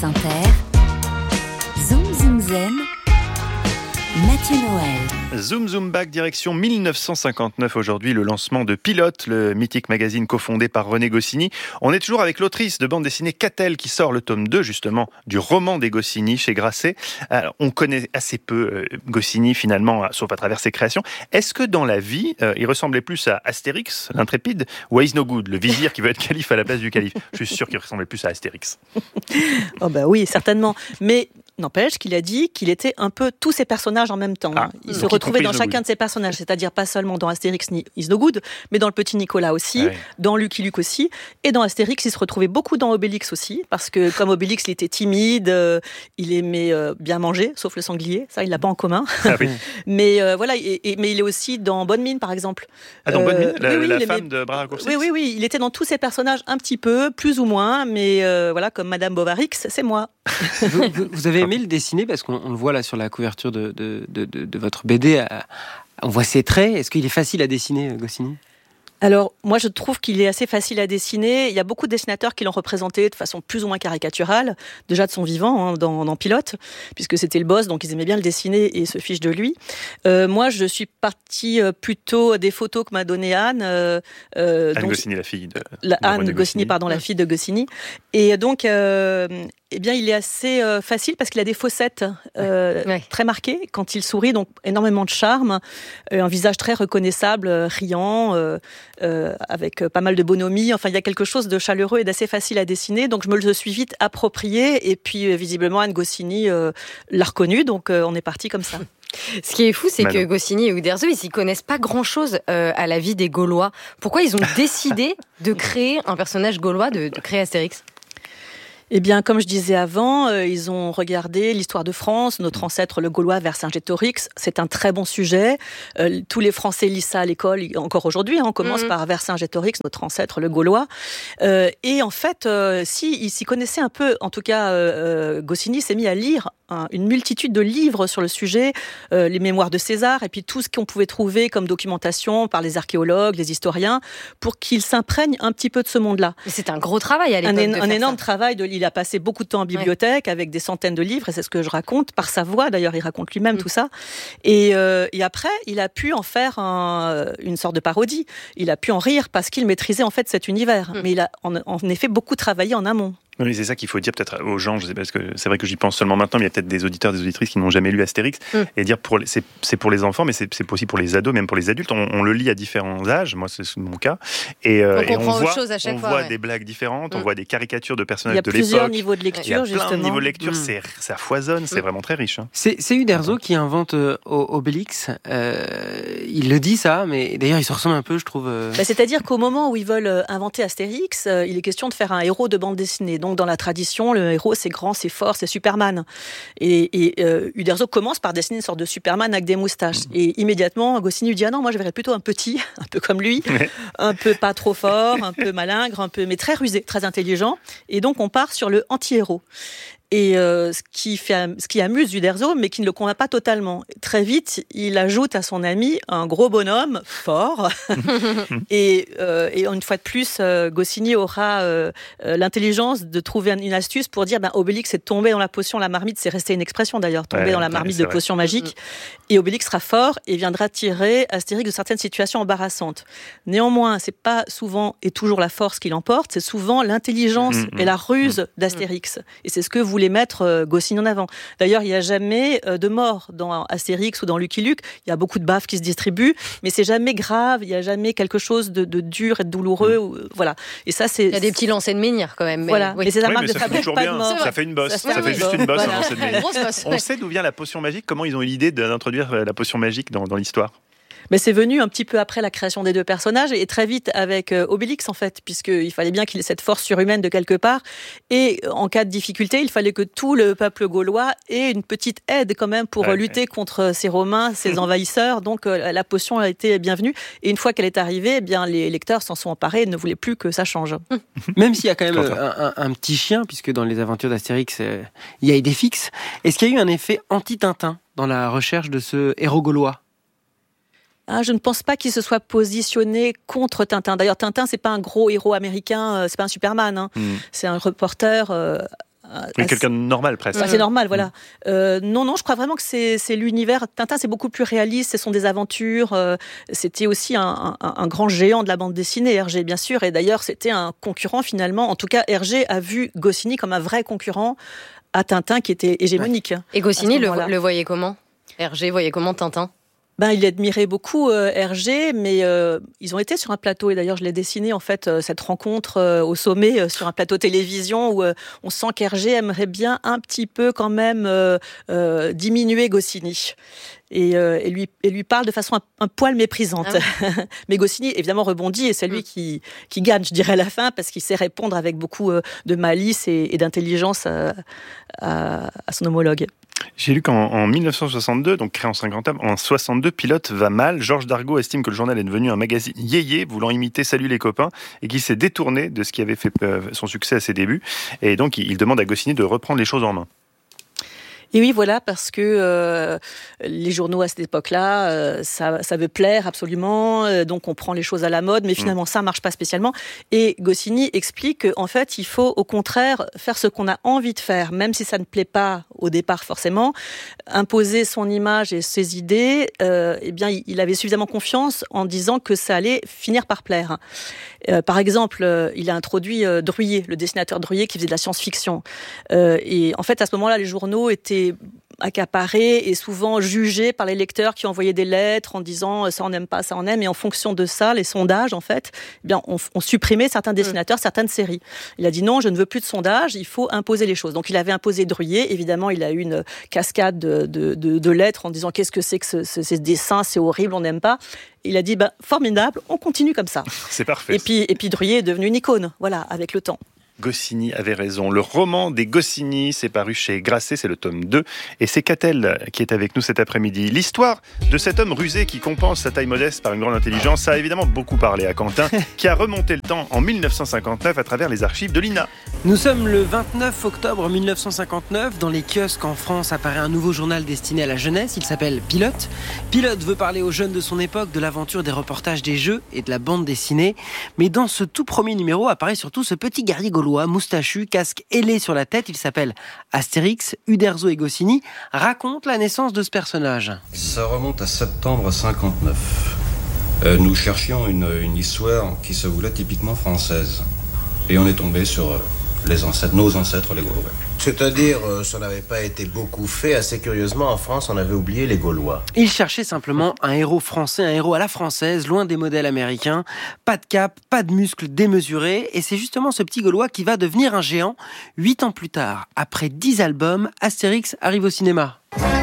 Inter, Zoom Zoom Zen, Mathieu Noël. Zoom Zoom Back direction 1959 aujourd'hui, le lancement de Pilote, le mythique magazine cofondé par René Goscinny. On est toujours avec l'autrice de bande dessinée Catel qui sort le tome 2 justement du roman des Goscinny chez Grasset. Alors, on connaît assez peu Goscinny finalement, sauf à travers ses créations. Est-ce que dans la vie, il ressemblait plus à Astérix, l'intrépide, ou à Is No Good, le vizir qui veut être calife à la place du calife? Je suis sûr qu'il ressemblait plus à Astérix. Oh bah oui, certainement. Mais n'empêche qu'il a dit qu'il était un peu tous ces personnages en même temps. Il se retrouvait dans chacun de ces personnages, c'est-à-dire pas seulement dans Astérix ni Is No Good, mais dans le Petit Nicolas aussi, dans Lucky Luke aussi, et dans Astérix, il se retrouvait beaucoup dans Obélix aussi, parce que comme Obélix, il était timide, il aimait bien manger, sauf le sanglier, ça il l'a pas en commun. Ah oui. Mais voilà, mais il est aussi dans Bonne Mine par exemple. Ah, dans Bonne Mine, la femme de Bras Raccourcis. Oui, il était dans tous ces personnages un petit peu, plus ou moins, mais voilà, comme Madame Bovarix, c'est moi. Vous avez aimé le dessiner parce qu'on le voit là sur la couverture de votre BD. On voit ses traits. Est-ce qu'il est facile à dessiner, Goscinny ? Alors, moi, je trouve qu'il est assez facile à dessiner. Il y a beaucoup de dessinateurs qui l'ont représenté de façon plus ou moins caricaturale, déjà de son vivant, dans Pilote, puisque c'était le boss, donc ils aimaient bien le dessiner et se fichent de lui. Moi, je suis partie plutôt des photos que m'a donné Anne. Anne Goscinny, la fille de Anne Goscinny, pardon, la fille de Goscinny. Et donc, eh bien, il est assez facile parce qu'il a des fossettes très marquées quand il sourit, donc énormément de charme, un visage très reconnaissable, riant, avec pas mal de bonhomie. Enfin, il y a quelque chose de chaleureux et d'assez facile à dessiner, donc je me le suis vite approprié. Et puis, visiblement, Anne Goscinny l'a reconnu, donc on est parti comme ça. Ce qui est fou, c'est que Goscinny et Uderzo, ils s'y connaissent pas grand-chose à la vie des Gaulois. Pourquoi ils ont décidé de créer un personnage gaulois, de créer Astérix ? Eh bien, comme je disais avant, ils ont regardé l'histoire de France, notre ancêtre le Gaulois Vercingétorix. C'est un très bon sujet. Tous les Français lisent ça à l'école, encore aujourd'hui. On commence par Vercingétorix, notre ancêtre le Gaulois. Et en fait, ils s'y connaissaient un peu. En tout cas, Goscinny s'est mis à lire une multitude de livres sur le sujet, les mémoires de César, et puis tout ce qu'on pouvait trouver comme documentation par les archéologues, les historiens, pour qu'ils s'imprègnent un petit peu de ce monde-là. Mais c'est un gros travail à l'époque. Un énorme travail. Il a passé beaucoup de temps en bibliothèque avec des centaines de livres, et c'est ce que je raconte, par sa voix d'ailleurs, il raconte lui-même tout ça. Et après, il a pu en faire une sorte de parodie. Il a pu en rire parce qu'il maîtrisait en fait cet univers. Mais il a en effet beaucoup travaillé en amont. Oui, c'est ça qu'il faut dire peut-être aux gens, je sais pas, parce que c'est vrai que j'y pense seulement maintenant, mais il y a peut-être des auditeurs, des auditrices qui n'ont jamais lu Astérix, et dire c'est pour les enfants, mais c'est aussi pour les ados, même pour les adultes. On le lit à différents âges, moi c'est mon cas, et on voit des blagues différentes, on voit des caricatures de personnages de l'époque. Il y a plusieurs niveaux de lecture, justement. Il y a plein de niveaux de lecture, ça foisonne, c'est vraiment très riche. C'est Uderzo qui invente Obélix, il le dit ça, mais d'ailleurs il se ressemble un peu, je trouve. C'est-à-dire qu'au moment où ils veulent inventer Astérix, il est question de faire un héros de bande dessinée. Donc dans la tradition, le héros c'est grand, c'est fort, c'est Superman. Et Uderzo commence par dessiner une sorte de Superman avec des moustaches. Et immédiatement, Goscinny lui dit moi je verrais plutôt un petit, un peu comme lui, un peu pas trop fort, un peu malingre, mais très rusé, très intelligent. Et donc on part sur le anti-héros. Et ce qui amuse Uderzo, mais qui ne le convainc pas totalement. Très vite, il ajoute à son ami un gros bonhomme fort. et une fois de plus, Goscinny aura l'intelligence de trouver une astuce pour dire Obélix est tombé dans la potion, la marmite, c'est resté une expression d'ailleurs, tombé dans la marmite de potion magique. Et Obélix sera fort et viendra tirer Astérix de certaines situations embarrassantes. Néanmoins, c'est pas souvent et toujours la force qui l'emporte, c'est souvent l'intelligence et la ruse d'Astérix. Et c'est ce que voulait mettre Goscinny en avant. D'ailleurs, il n'y a jamais de mort dans Astérix ou dans Lucky Luke. Il y a beaucoup de baffes qui se distribuent, mais c'est jamais grave. Il n'y a jamais quelque chose de dur et de douloureux. Voilà. Et ça, c'est. Il y a des petits lancers de menhir quand même. Voilà. Mais c'est la marque de fabrique, pas de mort. Ça fait une bosse. Ça fait juste une bosse. On sait d'où vient la potion magique. Comment ils ont eu l'idée d'introduire la potion magique dans l'histoire? Mais c'est venu un petit peu après la création des deux personnages et très vite avec Obélix en fait, puisqu'il fallait bien qu'il ait cette force surhumaine de quelque part. Et en cas de difficulté, il fallait que tout le peuple gaulois ait une petite aide quand même pour lutter contre ces Romains, ces envahisseurs. Donc la potion a été bienvenue. Et une fois qu'elle est arrivée, eh bien les lecteurs s'en sont emparés et ne voulaient plus que ça change. Même s'il y a quand même un petit chien, puisque dans les aventures d'Astérix, il y a Idéfix. Est-ce qu'il y a eu un effet anti-Tintin dans la recherche de ce héros gaulois ? Je ne pense pas qu'il se soit positionné contre Tintin. D'ailleurs, Tintin, c'est pas un gros héros américain, c'est pas un Superman. C'est un reporter quelqu'un de normal presque. C'est normal, voilà. Non, je crois vraiment que c'est l'univers. Tintin, c'est beaucoup plus réaliste. Ce sont des aventures. C'était aussi un grand géant de la bande dessinée, Hergé, bien sûr. Et d'ailleurs, c'était un concurrent finalement. En tout cas, Hergé a vu Goscinny comme un vrai concurrent à Tintin qui était hégémonique. Et Goscinny le voyait comment ? Hergé voyait comment Tintin ? Il admirait beaucoup Hergé, mais ils ont été sur un plateau, et d'ailleurs je l'ai dessiné en fait, cette rencontre au sommet sur un plateau télévision où on sent qu'Hergé aimerait bien un petit peu quand même diminuer Goscinny. Et lui parle de façon un poil méprisante. Ah oui. Mais Goscinny évidemment rebondit et c'est lui qui gagne, je dirais, à la fin, parce qu'il sait répondre avec beaucoup de malice et d'intelligence à son homologue. J'ai lu qu'en 1962, donc créé en 50 ans, en 62, Pilote va mal. Georges Dargaud estime que le journal est devenu un magazine yéyé, voulant imiter Salut les copains, et qu'il s'est détourné de ce qui avait fait son succès à ses débuts. Et donc, il demande à Goscinny de reprendre les choses en main. Et oui, voilà, parce que les journaux à cette époque-là, ça veut plaire absolument, donc on prend les choses à la mode, mais finalement ça marche pas spécialement. Et Goscinny explique qu'en fait, il faut au contraire faire ce qu'on a envie de faire, même si ça ne plaît pas au départ forcément, imposer son image et ses idées. Eh bien, il avait suffisamment confiance en disant que ça allait finir par plaire. Par exemple, il a introduit Druillet, le dessinateur Druillet qui faisait de la science-fiction. Et en fait, à ce moment-là, les journaux étaient accaparés et souvent jugés par les lecteurs qui envoyaient des lettres en disant ça on n'aime pas, ça on aime, et en fonction de ça, les sondages en fait, eh bien on supprimait certains dessinateurs, certaines séries. Il a dit non, je ne veux plus de sondages, il faut imposer les choses. Donc il avait imposé Druillet, évidemment il a eu une cascade de lettres en disant qu'est-ce que c'est que ces dessins, c'est horrible, on n'aime pas. Il a dit formidable, on continue comme ça. C'est parfait. Et puis Druillet est devenu une icône, voilà, avec le temps. Goscinny avait raison. Le roman des Goscinny, c'est paru chez Grasset, c'est le tome 2. Et c'est Catel qui est avec nous cet après-midi. L'histoire de cet homme rusé qui compense sa taille modeste par une grande intelligence, ça a évidemment beaucoup parlé à Quentin, qui a remonté le temps en 1959 à travers les archives de l'INA. Nous sommes le 29 octobre 1959. Dans les kiosques en France apparaît un nouveau journal destiné à la jeunesse. Il s'appelle Pilote. Pilote veut parler aux jeunes de son époque de l'aventure des reportages des jeux et de la bande dessinée. Mais dans ce tout premier numéro apparaît surtout ce petit guerrier gaulois, moustachu, casque ailé sur la tête. Il s'appelle Astérix. Uderzo et Goscinny racontent la naissance de ce personnage. Ça remonte à septembre 59. Nous cherchions une histoire qui se voulait typiquement française. Et on est tombé sur nos ancêtres, les Gaulois. C'est-à-dire, ça n'avait pas été beaucoup fait. Assez curieusement, en France, on avait oublié les Gaulois. Il cherchait simplement un héros français, un héros à la française, loin des modèles américains. Pas de cap, pas de muscles démesurés. Et c'est justement ce petit Gaulois qui va devenir un géant. 8 ans plus tard, après 10 albums, Astérix arrive au cinéma.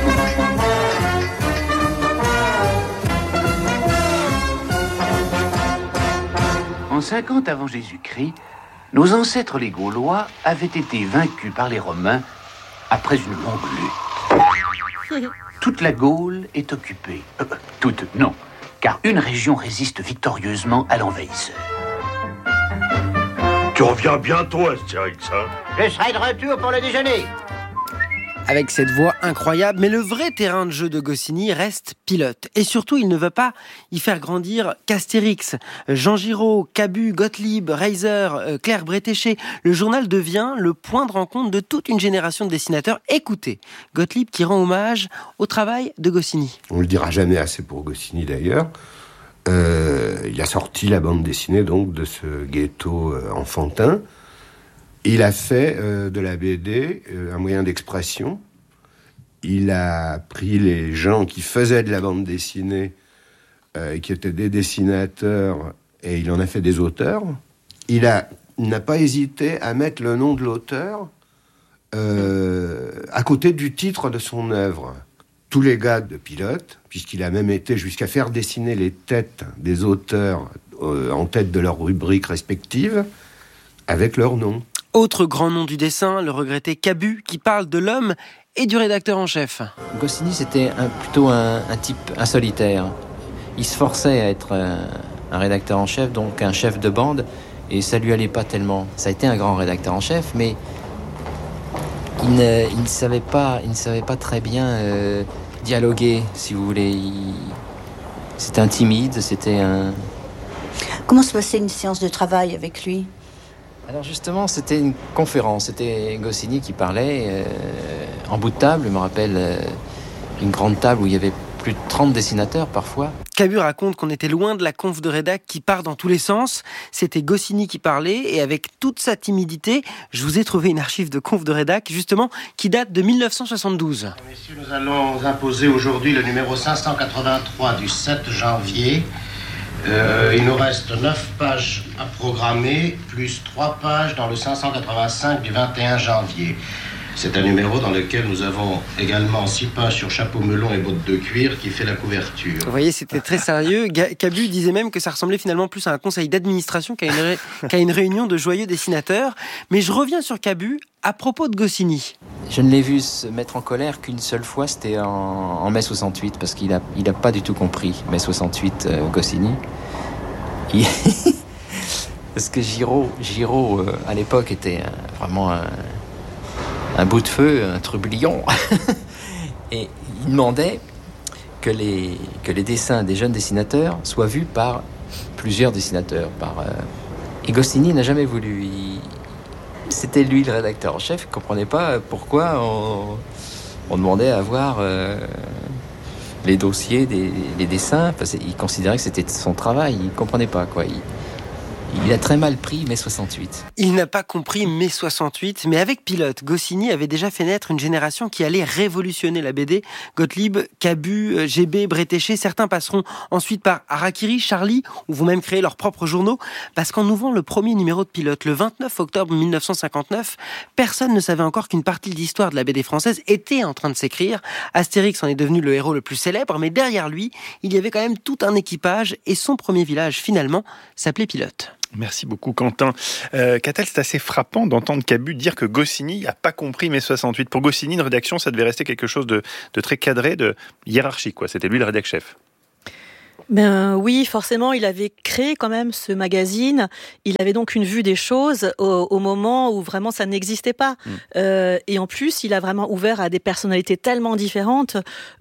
En 50 avant Jésus-Christ, nos ancêtres les Gaulois avaient été vaincus par les Romains après une longue lutte. Toute la Gaule est occupée. Toute, non, car une région résiste victorieusement à l'envahisseur. Tu reviens bientôt, Astérix, hein ? Je serai de retour pour le déjeuner. Avec cette voix incroyable, mais le vrai terrain de jeu de Goscinny reste Pilote. Et surtout, il ne veut pas y faire grandir qu'Astérix. Jean Giraud, Cabu, Gottlieb, Reiser, Claire Bretéché. Le journal devient le point de rencontre de toute une génération de dessinateurs. Écoutez, Gottlieb qui rend hommage au travail de Goscinny. On le dira jamais assez pour Goscinny d'ailleurs. Il a sorti la bande dessinée donc de ce ghetto enfantin. Il a fait de la BD un moyen d'expression. Il a pris les gens qui faisaient de la bande dessinée, qui étaient des dessinateurs, et il en a fait des auteurs. Il n'a pas hésité à mettre le nom de l'auteur à côté du titre de son œuvre. Tous les gars de Pilote, puisqu'il a même été jusqu'à faire dessiner les têtes des auteurs en tête de leurs rubriques respectives, avec leur nom. Autre grand nom du dessin, le regretté Cabu, qui parle de l'homme et du rédacteur en chef. Goscinny, c'était plutôt un type insolitaire. Il se forçait à être un rédacteur en chef, donc un chef de bande, et ça lui allait pas tellement. Ça a été un grand rédacteur en chef, mais il ne savait pas très bien dialoguer, si vous voulez. C'était un timide, c'était un... Comment se passait une séance de travail avec lui ? Alors justement, c'était une conférence. C'était Goscinny qui parlait en bout de table. Je me rappelle une grande table où il y avait plus de 30 dessinateurs parfois. Cabu raconte qu'on était loin de la conf de rédac qui part dans tous les sens. C'était Goscinny qui parlait et avec toute sa timidité, je vous ai trouvé une archive de conf de rédac justement qui date de 1972. Messieurs, nous allons imposer aujourd'hui le numéro 583 du 7 janvier. Il nous reste 9 pages à programmer, plus 3 pages dans le 585 du 21 janvier. C'est un numéro dans lequel nous avons également 6 pages sur chapeau melon et bottes de cuir qui fait la couverture. Vous voyez, c'était très sérieux. Cabu disait même que ça ressemblait finalement plus à un conseil d'administration qu'à une réunion de joyeux dessinateurs. Mais je reviens sur Cabu à propos de Goscinny. Je ne l'ai vu se mettre en colère qu'une seule fois, c'était en mai 68, parce qu'il a pas du tout compris mai 68, Goscinny. Parce que Giraud à l'époque était vraiment un bout de feu, un trublion. Et il demandait que les dessins des jeunes dessinateurs soient vus par plusieurs dessinateurs. Et Goscinny n'a jamais voulu. C'était lui le rédacteur en chef, il ne comprenait pas pourquoi on demandait à voir les dossiers, les dessins. Enfin, il considérait que c'était son travail, il ne comprenait pas, quoi. Il a très mal pris mai 68. Il n'a pas compris mai 68, mais avec Pilote, Goscinny avait déjà fait naître une génération qui allait révolutionner la BD. Gottlieb, Cabu, GB, Bretéché, certains passeront ensuite par Harakiri, Charlie, ou vont même créer leurs propres journaux, parce qu'en ouvrant le premier numéro de Pilote, le 29 octobre 1959, personne ne savait encore qu'une partie de l'histoire de la BD française était en train de s'écrire. Astérix en est devenu le héros le plus célèbre, mais derrière lui, il y avait quand même tout un équipage, et son premier village, finalement, s'appelait Pilote. Merci beaucoup Quentin. Catel, c'est assez frappant d'entendre Cabu dire que Goscinny n'a pas compris mai 68. Pour Goscinny, une rédaction, ça devait rester quelque chose de très cadré, de hiérarchique, quoi. C'était lui le rédac chef. Ben oui, forcément, il avait créé quand même ce magazine. Il avait donc une vue des choses au moment où vraiment ça n'existait pas. Et en plus, il a vraiment ouvert à des personnalités tellement différentes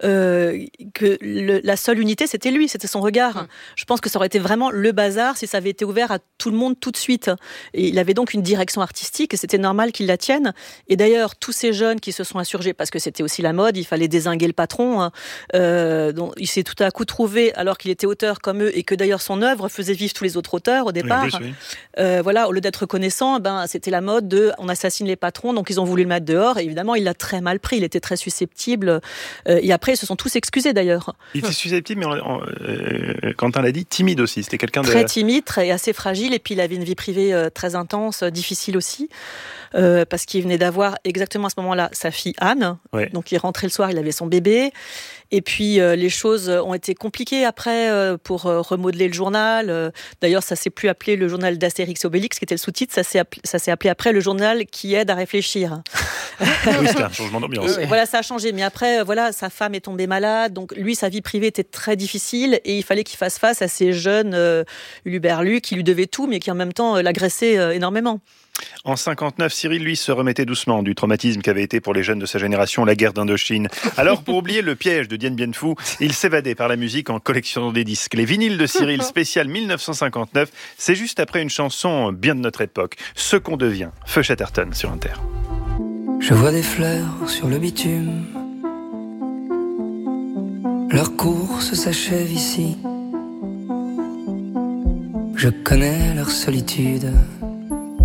que la seule unité, c'était lui, c'était son regard. Je pense que ça aurait été vraiment le bazar si ça avait été ouvert à tout le monde tout de suite. Et il avait donc une direction artistique et c'était normal qu'il la tienne. Et d'ailleurs, tous ces jeunes qui se sont insurgés, parce que c'était aussi la mode, il fallait dézinguer le patron. Donc il s'est tout à coup trouvé, alors qu'il était auteur comme eux et que d'ailleurs son œuvre faisait vivre tous les autres auteurs au départ. Oui. Voilà, au lieu d'être reconnaissant, c'était la mode de on assassine les patrons, donc ils ont voulu le mettre dehors. Et évidemment, il l'a très mal pris, il était très susceptible. Et après, ils se sont tous excusés d'ailleurs. Il était susceptible, mais Quentin l'a dit, timide aussi. C'était quelqu'un de très timide, très assez fragile, et puis il avait une vie privée très intense, difficile aussi. Parce qu'il venait d'avoir exactement à ce moment-là sa fille Anne. Ouais. Donc il rentrait le soir, il avait son bébé. Et puis les choses ont été compliquées après pour remodeler le journal. D'ailleurs, ça s'est plus appelé le journal d'Astérix et Obélix, qui était le sous-titre. Ça s'est appelé après le journal qui aide à réfléchir. Oui, c'était un changement d'ambiance. Voilà, ça a changé. Mais après, voilà, sa femme est tombée malade. Donc lui, sa vie privée était très difficile et il fallait qu'il fasse face à ces jeunes huluberlus qui lui devaient tout, mais qui en même temps l'agressaient énormément. En 59, Cyril, lui, se remettait doucement du traumatisme qu'avait été pour les jeunes de sa génération la guerre d'Indochine. Alors, pour oublier le piège de Dien Bien Phu, il s'évadait par la musique en collectionnant des disques. Les vinyles de Cyril spécial 1959, c'est juste après une chanson bien de notre époque, Ce qu'on devient, Feu Chatterton sur Inter. Je vois des fleurs sur le bitume, leur course s'achève ici. Je connais leur solitude.